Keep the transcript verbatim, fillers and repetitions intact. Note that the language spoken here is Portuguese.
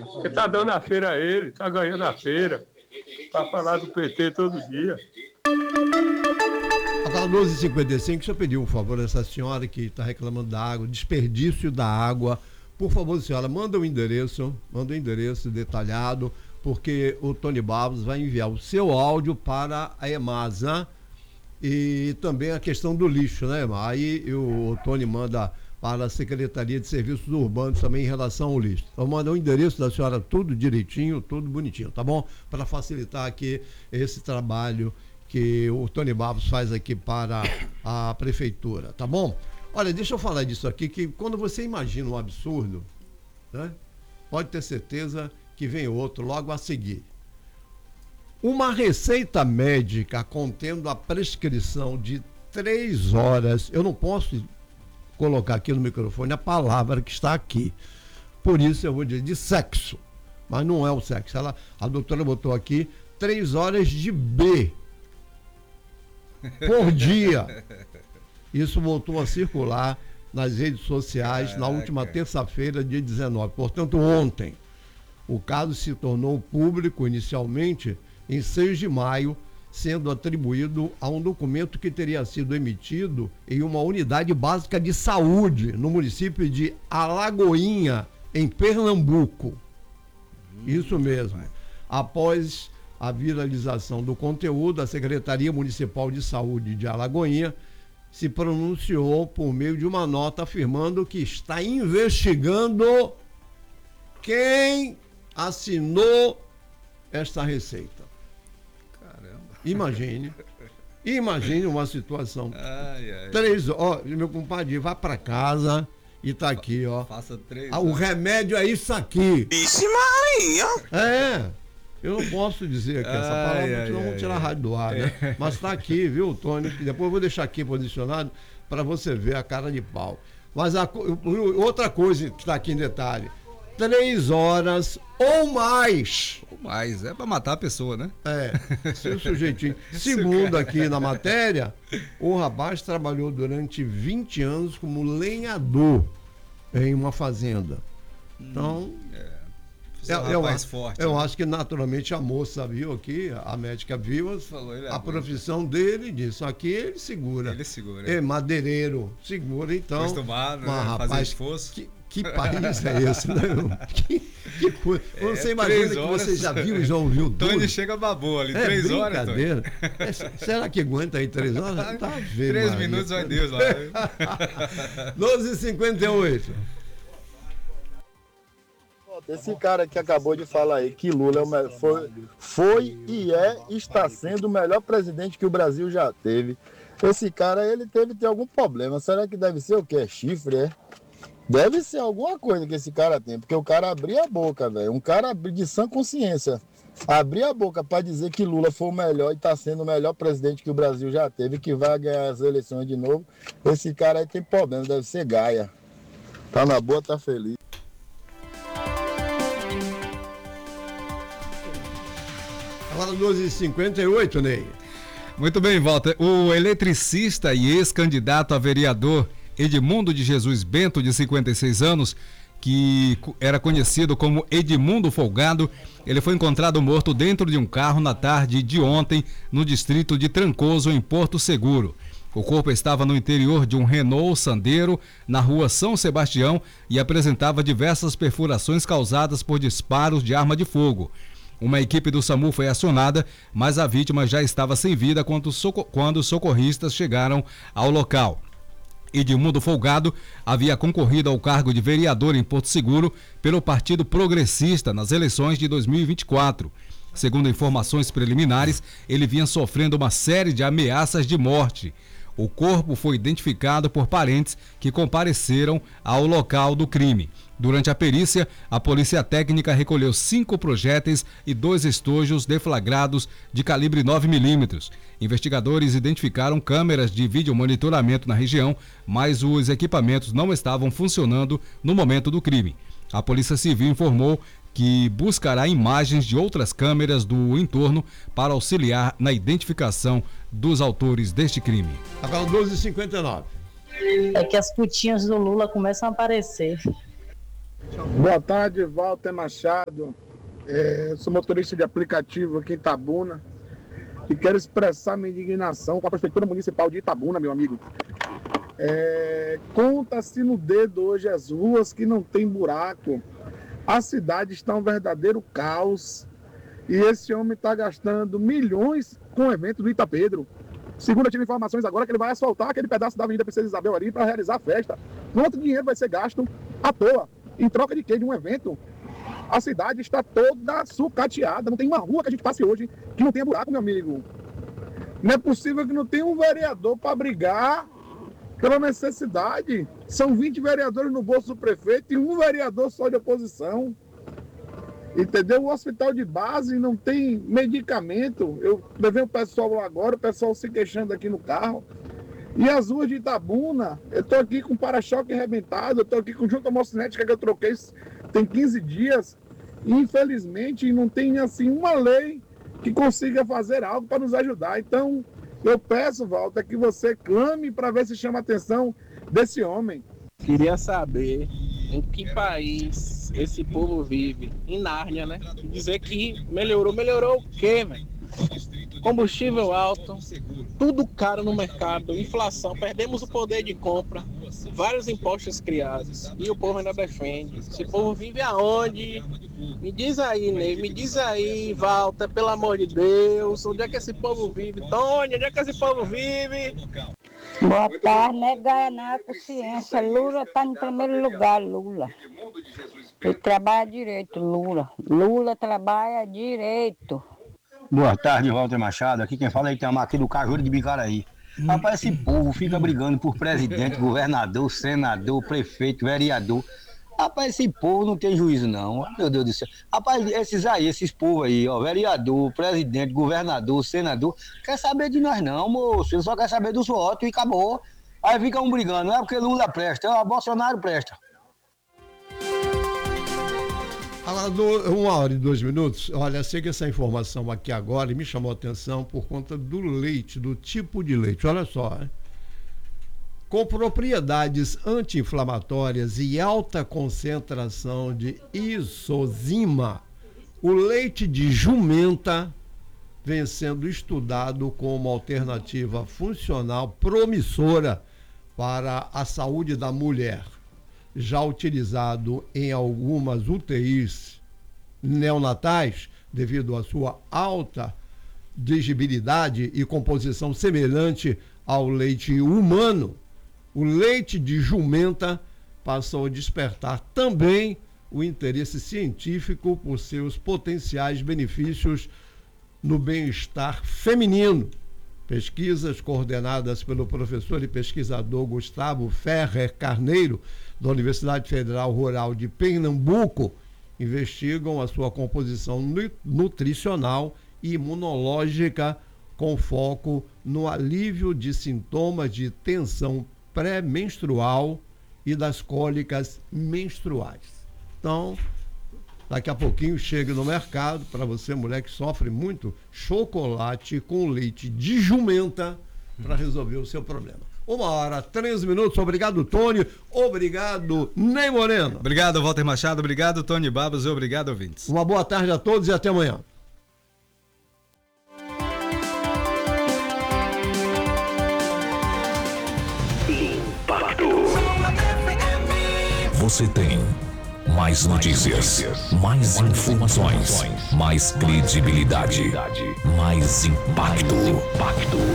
Porque tá dando a feira a ele, tá ganhando a feira. Pra falar do P T todo dia. Agora, doze e cinquenta e cinco, deixa eu pedir um favor a essa senhora que está reclamando da água, desperdício da água. Por favor, senhora, manda o endereço, manda o endereço detalhado, porque o Tony Barros vai enviar o seu áudio para a EMASA e também a questão do lixo, né, Emma? Aí o, o Tony manda para a Secretaria de Serviços Urbanos também em relação ao lixo. Então manda o endereço da senhora tudo direitinho, tudo bonitinho, tá bom? Para facilitar aqui esse trabalho que o Tony Barros faz aqui para a prefeitura, tá bom? Olha, deixa eu falar disso aqui, que quando você imagina um absurdo, né, pode ter certeza que vem outro logo a seguir. Uma receita médica contendo a prescrição de três horas, eu não posso colocar aqui no microfone a palavra que está aqui, por isso eu vou dizer de sexo, mas não é o sexo. Ela, a doutora botou aqui três horas de B por dia. Isso voltou a circular nas redes sociais. Caraca. Na última terça-feira, dia dezenove, portanto ontem. O caso se tornou público inicialmente em seis de maio, sendo atribuído a um documento que teria sido emitido em uma unidade básica de saúde no município de Alagoinha, em Pernambuco. Hum, Isso mesmo. Vai. Após a viralização do conteúdo, a Secretaria Municipal de Saúde de Alagoinha se pronunciou por meio de uma nota afirmando que está investigando quem assinou esta receita. Caramba. Imagine, imagine uma situação. Ai, ai. Três, ó, meu compadre, vá para casa e tá aqui, ó. Faça três. Ah, o remédio é isso aqui. Vixe Maria! É. Eu não posso dizer aqui essa Ai, palavra, ai, senão vamos ai, tirar a ai. rádio do ar, né? É. Mas tá aqui, viu, Tony? Depois eu vou deixar aqui posicionado para você ver a cara de pau. Mas a, outra coisa que está aqui em detalhe: três horas ou mais. Ou mais, é para matar a pessoa, né? É, seu sujeitinho. Segundo aqui na matéria, o rapaz trabalhou durante vinte anos como lenhador em uma fazenda. Então. Hum, é. Eu, um eu, rapaz acho, forte, eu né? acho que naturalmente a moça viu aqui, a médica viu Falou, ele a aguenta. profissão dele, disse, aqui ele segura. Ele segura. É madeireiro, segura então. Acostumado, Mas, né? rapaz, Fazer esforço. Que, que país é esse, né? Que, que coisa. É, Você imagina três que horas. você já viu e já ouviu tudo? Tony chega babou ali, É três horas, Tony. brincadeira. É, será que aguenta aí três horas? Tá vendo, Três Maria. minutos vai Deus lá. doze e cinquenta e oito. Esse cara que acabou de falar aí que Lula é o me- foi, foi e é está sendo o melhor presidente que o Brasil já teve. Esse cara, ele teve ter algum problema. Será que deve ser o quê? Chifre, é? Deve ser alguma coisa que esse cara tem, porque o cara abria a boca, velho. Um cara de sã consciência. Abrir a boca para dizer que Lula foi o melhor e está sendo o melhor presidente que o Brasil já teve, que vai ganhar as eleições de novo. Esse cara aí tem problema, deve ser gaia. Tá na boa, tá feliz. Agora doze e cinquenta e oito, Ney. Muito bem, Walter. O eletricista e ex-candidato a vereador Edmundo de Jesus Bento, de cinquenta e seis anos, que era conhecido como Edmundo Folgado, ele foi encontrado morto dentro de um carro na tarde de ontem, no distrito de Trancoso, em Porto Seguro. O corpo estava no interior de um Renault Sandero, na rua São Sebastião, e apresentava diversas perfurações causadas por disparos de arma de fogo. Uma equipe do SAMU foi acionada, mas a vítima já estava sem vida quando, soco- quando os socorristas chegaram ao local. Edmundo Folgado havia concorrido ao cargo de vereador em Porto Seguro pelo Partido Progressista nas eleições de dois mil e vinte e quatro. Segundo informações preliminares, ele vinha sofrendo uma série de ameaças de morte. O corpo foi identificado por parentes que compareceram ao local do crime. Durante a perícia, a polícia técnica recolheu cinco projéteis e dois estojos deflagrados de calibre nove milímetros. Investigadores identificaram câmeras de videomonitoramento na região, mas os equipamentos não estavam funcionando no momento do crime. A Polícia Civil informou que buscará imagens de outras câmeras do entorno para auxiliar na identificação dos autores deste crime. Agora doze e cinquenta e nove. É que as putinhas do Lula começam a aparecer. Boa tarde, Walter Machado. É, sou motorista de aplicativo aqui em Itabuna e quero expressar minha indignação com a Prefeitura Municipal de Itabuna, meu amigo. É, conta-se no dedo hoje as ruas que não tem buraco. A cidade está um verdadeiro caos e esse homem está gastando milhões com o evento do Itapedro. Segundo eu tive informações agora que ele vai asfaltar aquele pedaço da Avenida Princesa Isabel ali para realizar a festa. Quanto dinheiro vai ser gasto à toa? Em troca de quê? De um evento? A cidade está toda sucateada. Não tem uma rua que a gente passe hoje que não tenha buraco, meu amigo. Não é possível que não tenha um vereador para brigar pela necessidade. São vinte vereadores no bolso do prefeito e um vereador só de oposição. Entendeu? O hospital de base não tem medicamento. Eu levei o pessoal lá agora, o pessoal se queixando aqui no carro. E as ruas de Itabuna, eu tô aqui com para-choque arrebentado, eu tô aqui com junta homocinética que eu troquei tem quinze dias. E infelizmente não tem assim uma lei que consiga fazer algo para nos ajudar. Então, eu peço, Walter, que você clame para ver se chama a atenção desse homem. Queria saber em que país esse povo vive. Em Nárnia, né? Dizer que melhorou. Melhorou o quê, velho? Combustível alto, tudo caro no mercado, inflação, perdemos o poder de compra, vários impostos criados e o povo ainda defende. Esse povo vive aonde? Me diz aí, Ney, me diz aí, Walter, pelo amor de Deus, onde é que esse povo vive? Tony, onde é que esse povo vive? Boa tarde, não é ganhar a consciência. Lula está em primeiro lugar, Lula. Ele trabalha direito, Lula. Lula trabalha direito. Boa tarde, Walter Machado. Aqui quem fala é Itamar, aqui do Cajuru de Bicaraí. Rapaz, esse povo fica brigando por presidente, governador, senador, prefeito, vereador. Rapaz, esse povo não tem juízo, não. Meu Deus do céu. Rapaz, esses aí, esses povos aí, ó, vereador, presidente, governador, senador, quer saber de nós não, moço. Ele só quer saber dos votos e acabou. Aí fica um brigando, não é porque Lula presta, ó, Bolsonaro presta. Agora, uma hora e dois minutos, olha, sei que essa informação aqui agora me chamou a atenção por conta do leite, do tipo de leite. Olha só, hein? Com propriedades anti-inflamatórias e alta concentração de isozima, o leite de jumenta vem sendo estudado como alternativa funcional promissora para a saúde da mulher. Já utilizado em algumas U T Is neonatais, devido à sua alta digestibilidade e composição semelhante ao leite humano, o leite de jumenta passou a despertar também o interesse científico por seus potenciais benefícios no bem-estar feminino. Pesquisas coordenadas pelo professor e pesquisador Gustavo Ferrer Carneiro, da Universidade Federal Rural de Pernambuco, investigam a sua composição nutricional e imunológica com foco no alívio de sintomas de tensão pré-menstrual e das cólicas menstruais. Então, daqui a pouquinho chega no mercado, para você, mulher que sofre muito, chocolate com leite de jumenta para resolver o seu problema. Uma hora, treze minutos. Obrigado, Tony. Obrigado, Ney Moreno. Obrigado, Walter Machado. Obrigado, Tony Babas. E obrigado, ouvintes. Uma boa tarde a todos e até amanhã. Impacto. Você tem mais notícias, mais informações, mais credibilidade, mais impacto.